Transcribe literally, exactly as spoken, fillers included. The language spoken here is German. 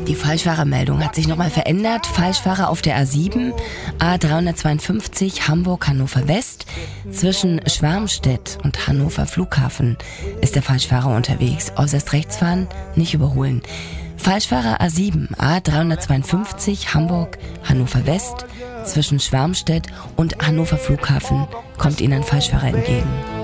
Die Falschfahrermeldung hat sich nochmal verändert. Falschfahrer auf der A sieben, A dreihundertzweiundfünfzig Hamburg-Hannover West. Zwischen Schwarmstedt und Hannover Flughafen ist der Falschfahrer unterwegs. Äußerst rechts fahren, nicht überholen. Falschfahrer A sieben, A dreihundertzweiundfünfzig Hamburg-Hannover West. Zwischen Schwarmstedt und Hannover Flughafen kommt Ihnen ein Falschfahrer entgegen.